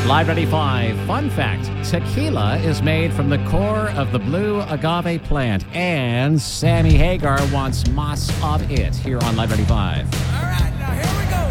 Live 95. Fun fact. Tequila is made from the core of the blue agave plant. And Sammy Hagar wants moss of it here on Live 95. All right, now here we go.